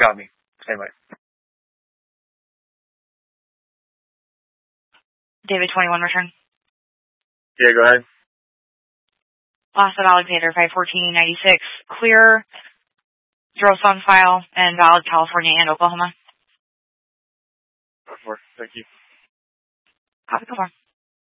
Got me. Same way. David 21 return. Yeah, go ahead. Loss of Alexander 514.96. Clear. Gross on file and valid California and Oklahoma. Thank you. Copy, conform.